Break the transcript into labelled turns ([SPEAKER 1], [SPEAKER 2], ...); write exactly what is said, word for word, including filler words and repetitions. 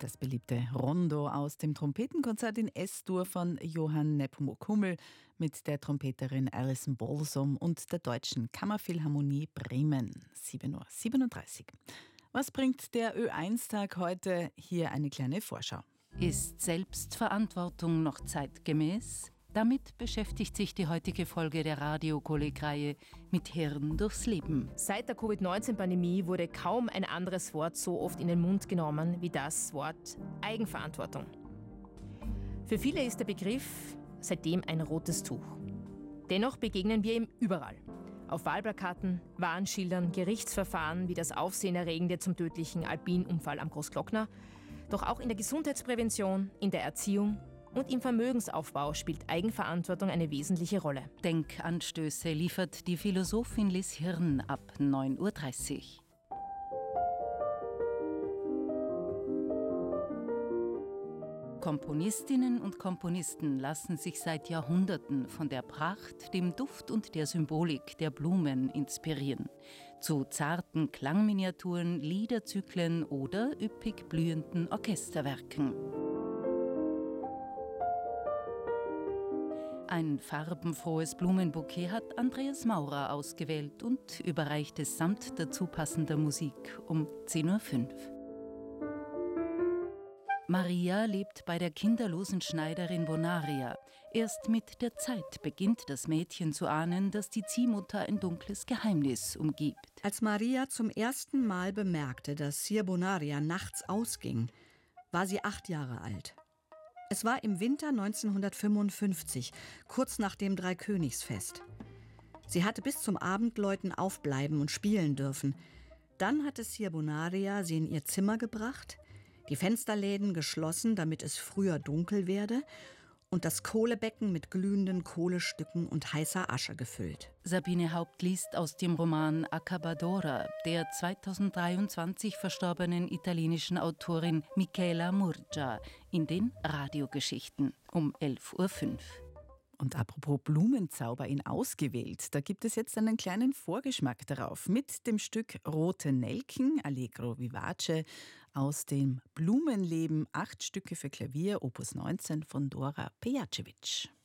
[SPEAKER 1] das beliebte Rondo aus dem Trompetenkonzert in S-Dur von Johann Nepomuk Hummel mit der Trompeterin Alison Balsom und der Deutschen Kammerphilharmonie Bremen. sieben Uhr siebenunddreißig. Was bringt der Ö eins Tag heute? Hier eine kleine Vorschau.
[SPEAKER 2] Ist Selbstverantwortung noch zeitgemäß? Damit beschäftigt sich die heutige Folge der Radio-Kolleg-Reihe mit Hirn durchs Leben.
[SPEAKER 3] Seit der Covid neunzehn Pandemie wurde kaum ein anderes Wort so oft in den Mund genommen wie das Wort Eigenverantwortung. Für viele ist der Begriff seitdem ein rotes Tuch. Dennoch begegnen wir ihm überall. Auf Wahlplakaten, Warnschildern, Gerichtsverfahren wie das Aufsehenerregende zum tödlichen Alpinunfall am Großglockner. Doch auch in der Gesundheitsprävention, in der Erziehung und im Vermögensaufbau spielt Eigenverantwortung eine wesentliche Rolle.
[SPEAKER 2] Denkanstöße liefert die Philosophin Liz Hirn ab neun Uhr dreißig. Komponistinnen und Komponisten lassen sich seit Jahrhunderten von der Pracht, dem Duft und der Symbolik der Blumen inspirieren. Zu zarten Klangminiaturen, Liederzyklen oder üppig blühenden Orchesterwerken. Ein farbenfrohes Blumenbouquet hat Andreas Maurer ausgewählt und überreicht es samt dazu passender Musik um zehn Uhr fünf. Maria lebt bei der kinderlosen Schneiderin Bonaria. Erst mit der Zeit beginnt das Mädchen zu ahnen, dass die Ziehmutter ein dunkles Geheimnis umgibt.
[SPEAKER 4] Als Maria zum ersten Mal bemerkte, dass Sir Bonaria nachts ausging, war sie acht Jahre alt. Es war im Winter neunzehnhundertfünfundfünfzig, kurz nach dem Dreikönigsfest. Sie hatte bis zum Abendläuten aufbleiben und spielen dürfen. Dann hatte Sir Bonaria sie in ihr Zimmer gebracht, die Fensterläden geschlossen, damit es früher dunkel werde, und das Kohlebecken mit glühenden Kohlestücken und heißer Asche gefüllt.
[SPEAKER 2] Sabine Haupt liest aus dem Roman Accabadora der zweitausenddreiundzwanzig verstorbenen italienischen Autorin Michela Murgia in den Radiogeschichten um elf Uhr fünf.
[SPEAKER 1] Und apropos Blumenzauber in Ausgewählt, da gibt es jetzt einen kleinen Vorgeschmack darauf mit dem Stück Rote Nelken, Allegro Vivace aus dem Blumenleben, acht Stücke für Klavier, Opus neunzehn von Dora Pejacevic.